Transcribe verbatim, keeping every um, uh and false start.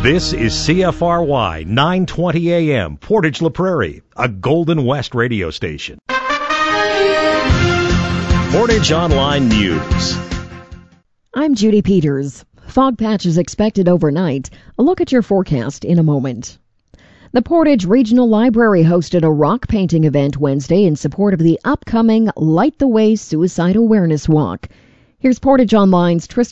This is C F R Y nine twenty A M, Portage La Prairie, a Golden West radio station. Portage Online News. I'm Judy Peters. Fog patches expected overnight. A look at your forecast in a moment. The Portage Regional Library hosted a rock painting event Wednesday in support of the upcoming Light the Way Suicide Awareness Walk. Here's Portage Online's Tristan